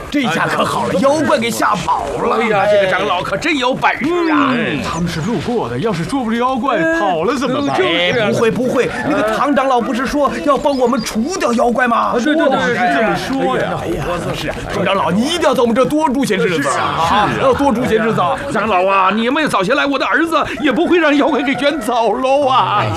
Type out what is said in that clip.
这下可好了，妖怪给吓跑了。 哎呀，这个长老可真有本事啊！ 他们是路过的，要是捉不住妖怪跑了怎么办？ 不会，那个唐长老不是说要帮我们除掉妖怪吗？ 对，是这么说呀。 是啊，唐长老，你一定要在我们这多住些日子啊！要多住些日子。 长老啊，你们早些来，我的儿子也不会让妖怪给卷走喽啊！